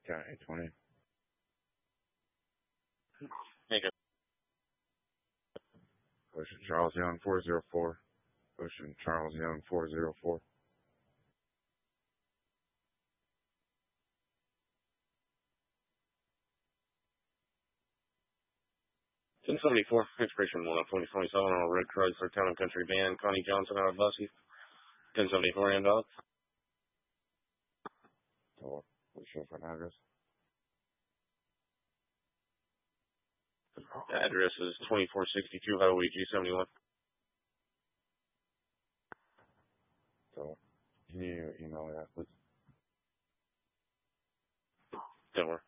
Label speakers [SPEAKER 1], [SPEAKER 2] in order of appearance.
[SPEAKER 1] Got 820.
[SPEAKER 2] Make it.
[SPEAKER 1] Ocean Charles Young 404. Ocean Charles Young 404.
[SPEAKER 2] 1074, expiration 1/2027 on a red Chrysler Town and Country van, Connie Johnson out of Bussy. 1074 inbound.
[SPEAKER 1] So, what's your front address?
[SPEAKER 2] The address is 2462 Highway G71.
[SPEAKER 1] So, can you email me that, please?
[SPEAKER 2] Don't worry.